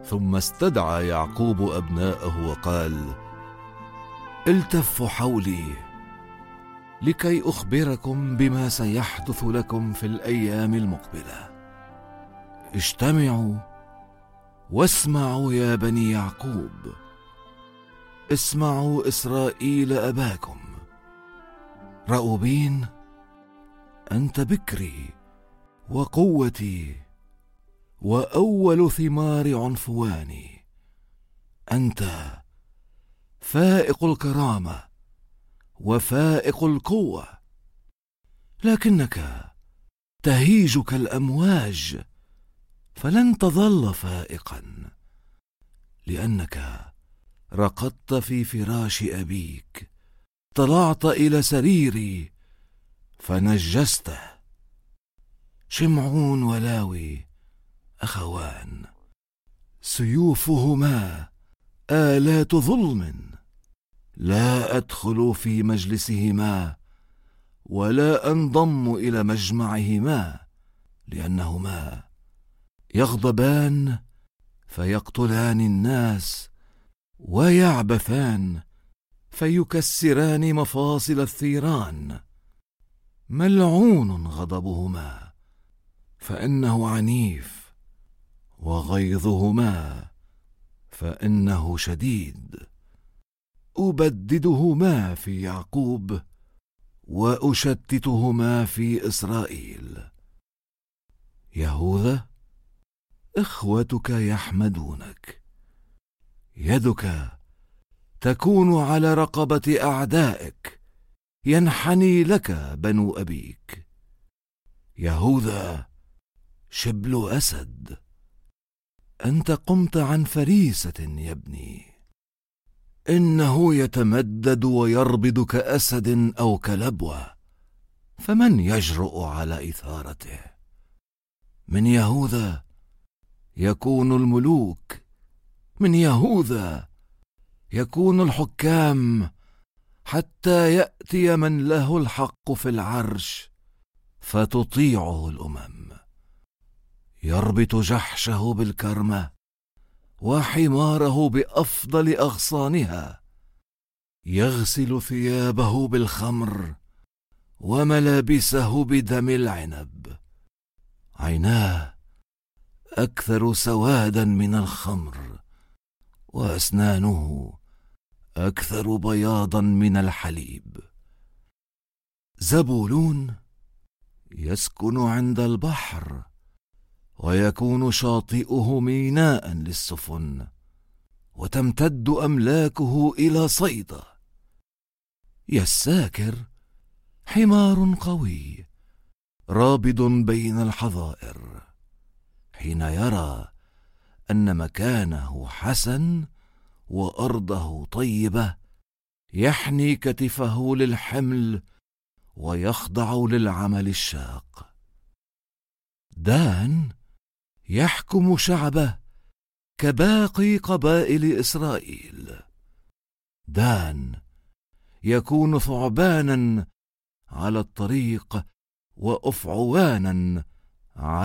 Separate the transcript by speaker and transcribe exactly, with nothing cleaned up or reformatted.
Speaker 1: ثم استدعى يعقوب أبناءه وقال: التفوا حولي لكي أخبركم بما سيحدث لكم في الأيام المقبلة. اجتمعوا واسمعوا يا بني يعقوب، اسمعوا إسرائيل أباكم. رأوبين، أنت بكري وقوتي وأول ثمار عنفواني، أنت فائق الكرامة وفائق القوة، لكنك تهيج كالأمواج فلن تظل فائقا، لأنك رقدت في فراش أبيك، طلعت إلى سريري فنجسته. شمعون ولاوي أخوان، سيوفهما آلات ظلم، لا أدخل في مجلسهما ولا أنضم إلى مجمعهما، لأنهما يغضبان فيقتلان الناس، ويعبثان فيكسران مفاصل الثيران. ملعون غضبهما فإنه عنيف، وغيظهما فإنه شديد. أبددهما في يعقوب وأشتتهما في إسرائيل. يهوذا، إخوتك يحمدونك، يدك تكون على رقبة أعدائك، ينحني لك بنو أبيك. يهوذا، شبل أسد، أنت قمت عن فريسة يا ابني. إنه يتمدد ويربض كأسد أو كلبوة، فمن يجرؤ على إثارته؟ من يهوذا يكون الملوك، من يهوذا يكون الحكام، حتى يأتي من له الحق في العرش فتطيعه الأمم. يربط جحشه بالكرمة وحماره بأفضل أغصانها، يغسل ثيابه بالخمر وملابسه بدم العنب. عيناه أكثر سوادا من الخمر، وأسنانه أكثر بياضا من الحليب. زبولون يسكن عند البحر، ويكون شاطئه ميناء للسفن، وتمتد أملاكه إلى صيدا. يساكر حمار قوي رابض بين الحظائر، حين يرى أن مكانه حسن وأرضه طيبة يحني كتفه للحمل ويخضع للعمل الشاق. دان يحكم شعبه كباقي قبائل إسرائيل. دان يكون ثعبانا على الطريق وأفعوانا على